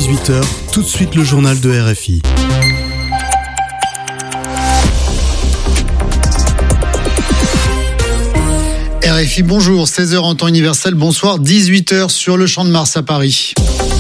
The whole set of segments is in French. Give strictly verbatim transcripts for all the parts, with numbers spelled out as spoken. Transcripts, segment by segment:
dix-huit heures, tout de suite le journal de R F I. R F I, bonjour, seize heures en temps universel, bonsoir, dix-huit heures sur le Champ de Mars à Paris.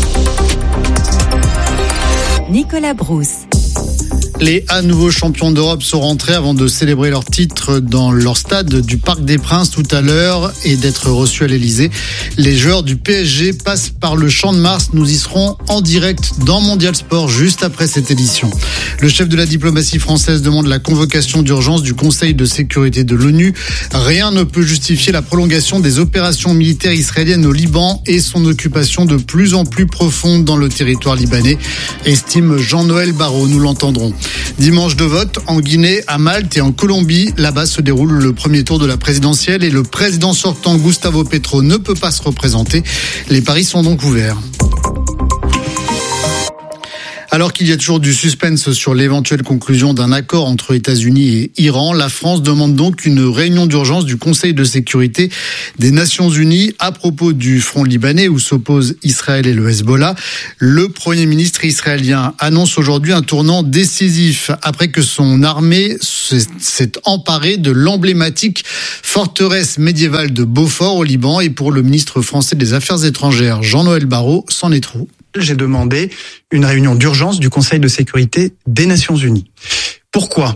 Nicolas Brousse. Les à nouveaux champions d'Europe sont rentrés avant de célébrer leur titre dans leur stade du Parc des Princes tout à l'heure et d'être reçus à l'Elysée. Les joueurs du P S G passent par le Champ de Mars. Nous y serons en direct dans Mondial Sport juste après cette édition. Le chef de la diplomatie française demande la convocation d'urgence du Conseil de sécurité de l'ONU. Rien ne peut justifier la prolongation des opérations militaires israéliennes au Liban et son occupation de plus en plus profonde dans le territoire libanais, estime Jean-Noël Barrot. Nous l'entendrons. Dimanche de vote en Guinée, à Malte et en Colombie. Là-bas se déroule le premier tour de la présidentielle et le président sortant Gustavo Petro ne peut pas se représenter. Les paris sont donc ouverts. Alors qu'il y a toujours du suspense sur l'éventuelle conclusion d'un accord entre États-Unis et Iran, la France demande donc une réunion d'urgence du Conseil de sécurité des Nations Unies à propos du front libanais où s'opposent Israël et le Hezbollah. Le Premier ministre israélien annonce aujourd'hui un tournant décisif après que son armée s'est emparée de l'emblématique forteresse médiévale de Beaufort au Liban. Et pour le ministre français des Affaires étrangères, Jean-Noël Barrot, c'en est trop. J'ai demandé une réunion d'urgence du Conseil de sécurité des Nations Unies. Pourquoi ?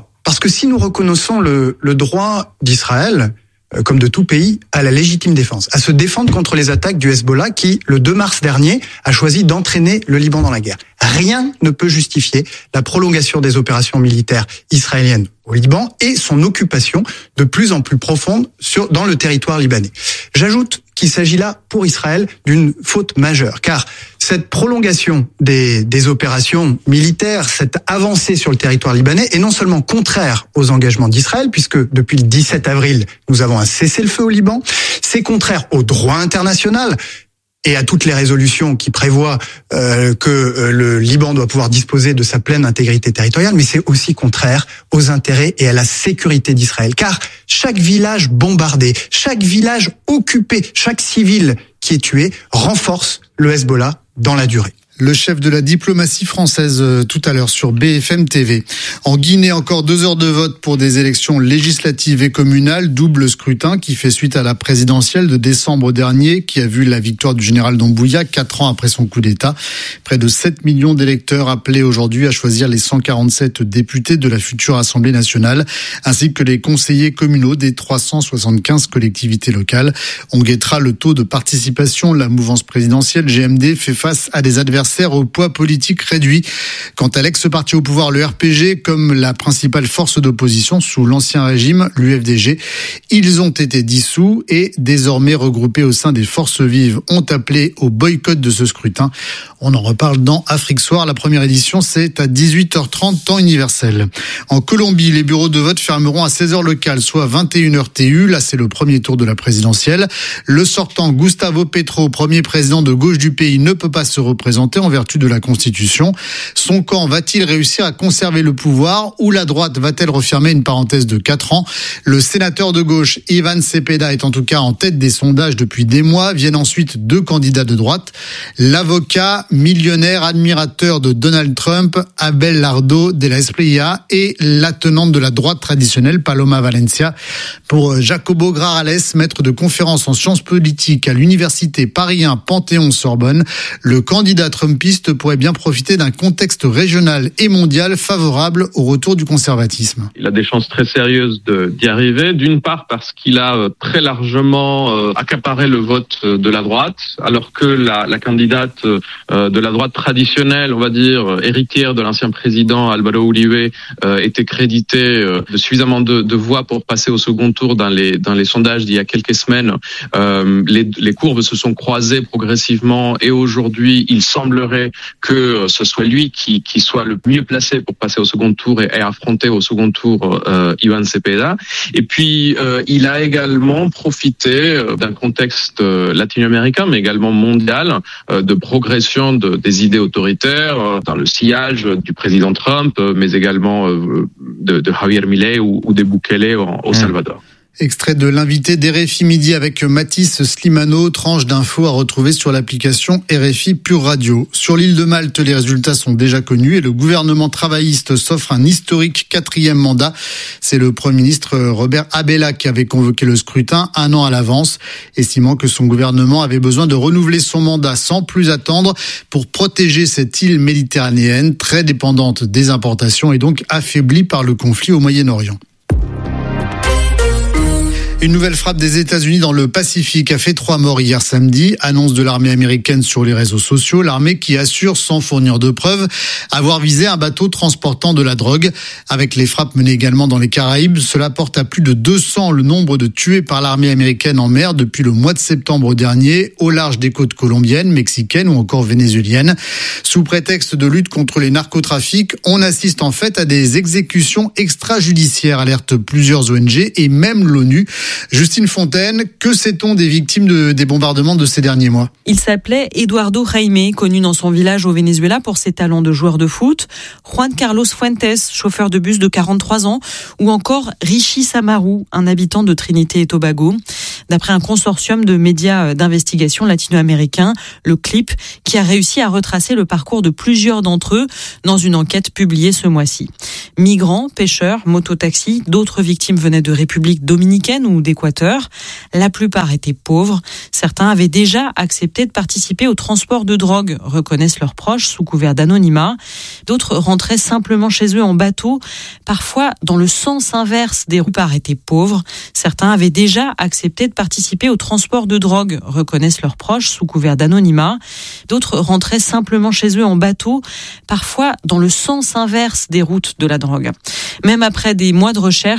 Parce que si nous reconnaissons le, le droit d'Israël, euh, comme de tout pays, à la légitime défense, à se défendre contre les attaques du Hezbollah qui, le deux mars dernier, a choisi d'entraîner le Liban dans la guerre. Rien ne peut justifier la prolongation des opérations militaires israéliennes au Liban et son occupation de plus en plus profonde sur, dans le territoire libanais. J'ajoute qu'il s'agit là, pour Israël, d'une faute majeure, car cette prolongation des, des opérations militaires, cette avancée sur le territoire libanais est non seulement contraire aux engagements d'Israël, puisque depuis le dix-sept avril, nous avons un cessez-le-feu au Liban, c'est contraire au droit international, et à toutes les résolutions qui prévoient euh, que euh, le Liban doit pouvoir disposer de sa pleine intégrité territoriale, mais c'est aussi contraire aux intérêts et à la sécurité d'Israël. Car chaque village bombardé, chaque village occupé, chaque civil qui est tué renforce le Hezbollah dans la durée. Le chef de la diplomatie française euh, tout à l'heure sur B F M T V. En Guinée, encore deux heures de vote pour des élections législatives et communales, double scrutin qui fait suite à la présidentielle de décembre dernier qui a vu la victoire du général Doumbouya quatre ans après son coup d'État. Près de sept millions d'électeurs appelés aujourd'hui à choisir les cent quarante-sept députés de la future Assemblée nationale ainsi que les conseillers communaux des trois cent soixante-quinze collectivités locales. On guettera le taux de participation. La mouvance présidentielle G M D fait face à des adversaires au poids politique réduit. Quant à l'ex-parti au pouvoir, le R P G, comme la principale force d'opposition sous l'ancien régime, l'U F D G, ils ont été dissous et désormais regroupés au sein des forces vives ont appelé au boycott de ce scrutin. On en reparle dans Afrique Soir. La première édition, c'est à dix-huit heures trente, temps universel. En Colombie, les bureaux de vote fermeront à seize heures locales, soit vingt et une heures T U. Là, c'est le premier tour de la présidentielle. Le sortant, Gustavo Petro, premier président de gauche du pays, ne peut pas se représenter en vertu de la Constitution. Son camp va-t-il réussir à conserver le pouvoir ou la droite va-t-elle refermer une parenthèse de quatre ans ? Le sénateur de gauche, Iván Cepeda, est en tout cas en tête des sondages depuis des mois. Viennent ensuite deux candidats de droite. L'avocat, millionnaire, admirateur de Donald Trump, Abelardo de la Espriella et la tenante de la droite traditionnelle, Paloma Valencia. Pour Jacobo Grajales, maître de conférences en sciences politiques à l'université Paris un Panthéon-Sorbonne, le candidat trumpiste pourrait bien profiter d'un contexte régional et mondial favorable au retour du conservatisme. Il a des chances très sérieuses de, d'y arriver, d'une part parce qu'il a très largement euh, accaparé le vote de la droite, alors que la, la candidate euh, de la droite traditionnelle, on va dire, héritière de l'ancien président Álvaro Uribe, euh, était créditée euh, de suffisamment de, de voix pour passer au second tour dans les, dans les sondages d'il y a quelques semaines. Euh, les, les courbes se sont croisées progressivement et aujourd'hui, il semblerait que ce soit lui qui, qui soit le mieux placé pour passer au second tour et, et affronter au second tour euh, Iván Cepeda. Et puis, euh, il a également profité d'un contexte latino-américain, mais également mondial, euh, de progression de, des idées autoritaires euh, dans le sillage du président Trump, euh, mais également euh, de, de Javier Milei ou, ou de Bukele au, au Salvador. Extrait de l'invité d'R F I Midi avec Mathis Slimano, tranche d'infos à retrouver sur l'application R F I Pure Radio. Sur l'île de Malte, les résultats sont déjà connus et le gouvernement travailliste s'offre un historique quatrième mandat. C'est le Premier ministre Robert Abela qui avait convoqué le scrutin un an à l'avance, estimant que son gouvernement avait besoin de renouveler son mandat sans plus attendre pour protéger cette île méditerranéenne très dépendante des importations et donc affaiblie par le conflit au Moyen-Orient. Une nouvelle frappe des États-Unis dans le Pacifique a fait trois morts hier samedi. Annonce de l'armée américaine sur les réseaux sociaux. L'armée qui assure, sans fournir de preuves, avoir visé un bateau transportant de la drogue. Avec les frappes menées également dans les Caraïbes, cela porte à plus de deux cents le nombre de tués par l'armée américaine en mer depuis le mois de septembre dernier, au large des côtes colombiennes, mexicaines ou encore vénézuéliennes. Sous prétexte de lutte contre les narcotrafics, on assiste en fait à des exécutions extrajudiciaires, alertent plusieurs O N G et même l'ONU. Justine Fontaine, que sait-on des victimes de, des bombardements de ces derniers mois ? Il s'appelait Eduardo Jaime, connu dans son village au Venezuela pour ses talents de joueur de foot, Juan Carlos Fuentes, chauffeur de bus de quarante-trois ans, ou encore Richie Samaru, un habitant de Trinité et Tobago. D'après un consortium de médias d'investigation latino-américains, le CLIP, qui a réussi à retracer le parcours de plusieurs d'entre eux dans une enquête publiée ce mois-ci. Migrants, pêcheurs, mototaxis, d'autres victimes venaient de République dominicaine ou d'Équateur. La plupart étaient pauvres. Certains avaient déjà accepté de participer au transport de drogue, reconnaissent leurs proches sous couvert d'anonymat. D'autres rentraient simplement chez eux en bateau, parfois dans le sens inverse des routes. Étaient pauvres. Certains avaient déjà accepté de participer au transport de drogue, reconnaissent leurs proches sous couvert d'anonymat. D'autres rentraient simplement chez eux en bateau, parfois dans le sens inverse des routes de la drogue. Même après des mois de recherche,